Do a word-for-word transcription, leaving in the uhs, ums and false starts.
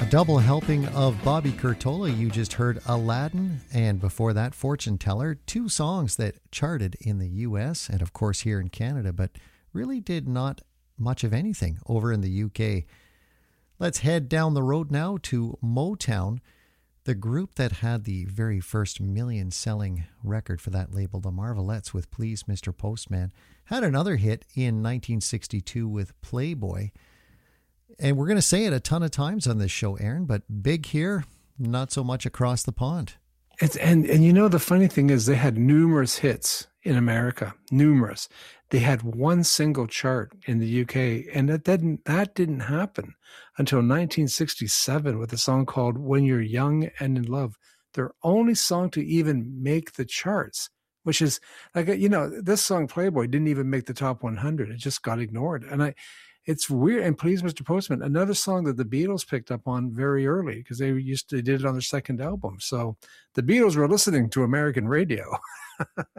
double helping of Bobby Curtola. You just heard Aladdin, and before that, Fortune Teller. Two songs that charted in the U S and, of course, here in Canada, but really did not much of anything over in the U K. Let's head down the road now to Motown, the group that had the very first million-selling record for that label, the Marvelettes, with Please Mister Postman. Had another hit in nineteen sixty-two with Playboy. And we're going to say it a ton of times on this show, Aaron, but big here, not so much across the pond. It's, and, and you know, the funny thing is they had numerous hits in America, numerous. They had one single chart in the U K, and that didn't, that didn't happen until nineteen sixty-seven with a song called When You're Young and in Love, their only song to even make the charts, which is like, you know, this song Playboy didn't even make the top one hundred. It just got ignored. And I, it's weird. And Please Mister Postman, another song that the Beatles picked up on very early because they used to, they did it on their second album. So the Beatles were listening to American radio.